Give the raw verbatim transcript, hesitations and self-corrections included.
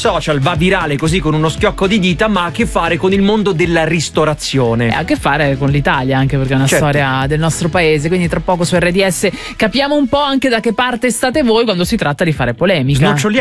social, va virale così con uno schiocco di dita, ma ha a che fare con il mondo della ristorazione. Ha a che fare con l'Italia, anche perché è una certo. storia del nostro paese, quindi tra poco su R D S capiamo un po' anche da che parte state voi quando si tratta di fare polemica. Snoccioliamo